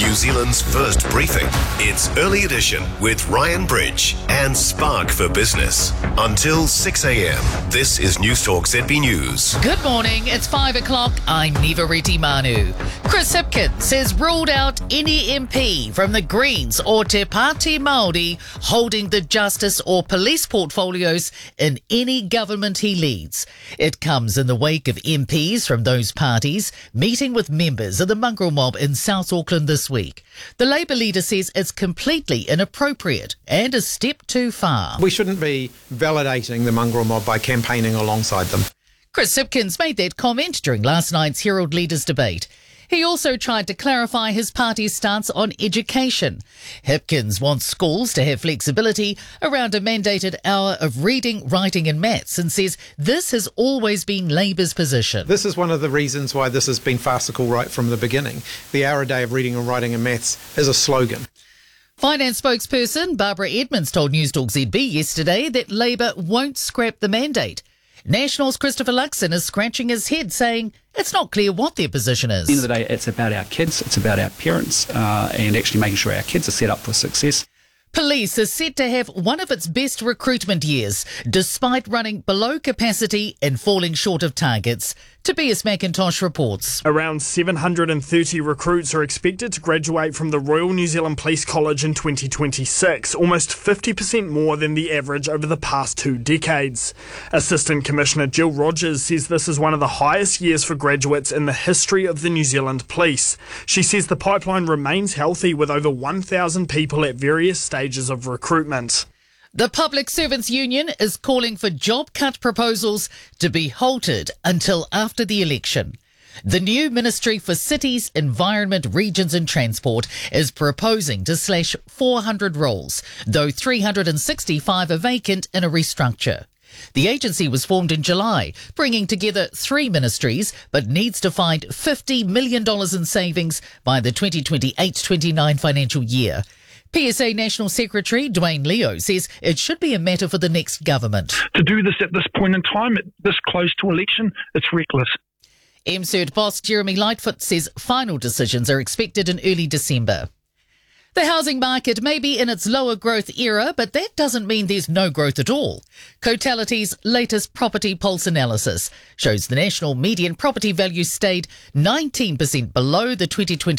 New Zealand's first briefing. It's Early Edition with Ryan Bridge and Spark for Business. Until 6 a.m, this is Newstalk ZB News. Good morning, it's 5 o'clock. I'm Nivareti Manu. Chris Hipkins has ruled out any MP from the Greens or Te Pāti Māori holding the justice or police portfolios in any government he leads. It comes in the wake of MPs from those parties meeting with members of the mongrel mob in South Auckland this week. The Labour leader says it's completely inappropriate and a step too far. We shouldn't be validating the mongrel mob by campaigning alongside them. Chris Hipkins made that comment during last night's Herald Leaders debate. He also tried to clarify his party's stance on education. Hipkins wants schools to have flexibility around a mandated hour of reading, writing and maths and says this has always been Labour's position. This is one of the reasons why this has been farcical right from the beginning. The hour a day of reading and writing and maths is a slogan. Finance spokesperson Barbara Edmonds told Newstalk ZB yesterday that Labour won't scrap the mandate. National's Christopher Luxon is scratching his head, saying it's not clear what their position is. At the end of the day, it's about our kids, it's about our parents, and actually making sure our kids are set up for success. Police is set to have one of its best recruitment years, despite running below capacity and falling short of targets. Tobias McIntosh reports. Around 730 recruits are expected to graduate from the Royal New Zealand Police College in 2026, almost 50% more than the average over the past 2 decades. Assistant Commissioner Jill Rogers says this is one of the highest years for graduates in the history of the New Zealand Police. She says the pipeline remains healthy with over 1,000 people at various stages of recruitment. The Public Servants Union is calling for job cut proposals to be halted until after the election. The new Ministry for Cities, Environment, Regions and Transport is proposing to slash 400 roles, though 365 are vacant in a restructure. The agency was formed in July, bringing together 3 ministries, but needs to find $50 million in savings by the 2028-29 financial year. PSA National Secretary Dwayne Leo says it should be a matter for the next government. To do this at this point in time, this close to election, it's reckless. MCERT boss Jeremy Lightfoot says final decisions are expected in early December. The housing market may be in its lower growth era, but that doesn't mean there's no growth at all. Cotality's latest property pulse analysis shows the national median property value stayed 19% below the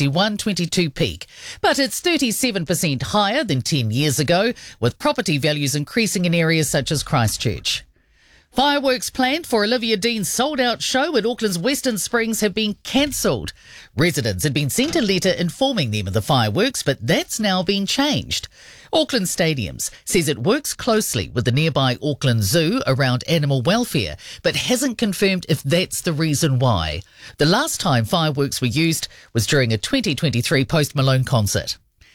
2021-22 peak, but it's 37% higher than 10 years ago, with property values increasing in areas such as Christchurch. Fireworks planned for Olivia Dean's sold-out show at Auckland's Western Springs have been cancelled. Residents had been sent a letter informing them of the fireworks, but that's now been changed. Auckland Stadiums says it works closely with the nearby Auckland Zoo around animal welfare, but hasn't confirmed if that's the reason why. The last time fireworks were used was during a 2023 Post Malone concert.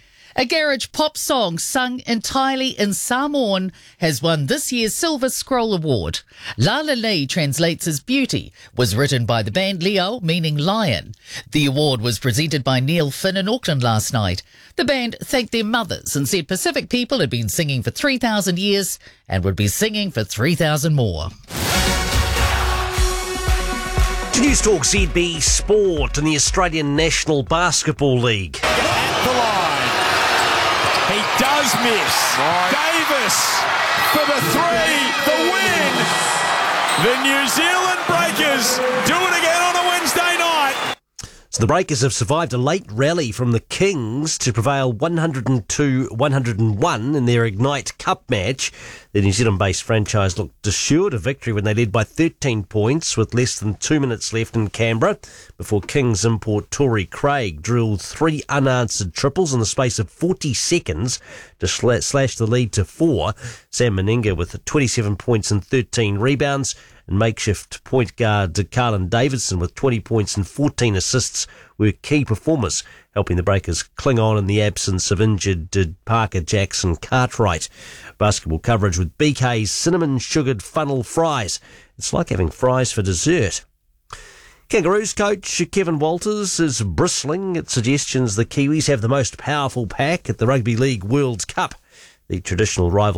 A garage pop song sung entirely in Samoan has won this year's Silver Scroll Award. La La Lee translates as beauty, was written by the band Leo, meaning lion. The award was presented by Neil Finn in Auckland last night. The band thanked their mothers and said Pacific people had been singing for 3,000 years and would be singing for 3,000 more. To Newstalk ZB Sport and the Australian National Basketball League. At the line. He does miss. Davis for the 3, the win. The New Zealand Breakers do it again on a Wednesday night. So the Breakers have survived a late rally from the Kings to prevail 102-101 in their Ignite Cup match. The New Zealand-based franchise looked assured of victory when they led by 13 points with less than 2 minutes left in Canberra before Kings import Torrey Craig drilled 3 unanswered triples in the space of 40 seconds to slash the lead to 4. Sam Meninga with 27 points and 13 rebounds, and makeshift point guard Carlin Davidson with 20 points and 14 assists were key performers, helping the Breakers cling on in the absence of injured Parker Jackson Cartwright. Basketball coverage with BK's cinnamon sugared funnel fries. It's like having fries for dessert. Kangaroos coach Kevin Walters is bristling at suggestions the Kiwis have the most powerful pack at the Rugby League World Cup. The traditional rival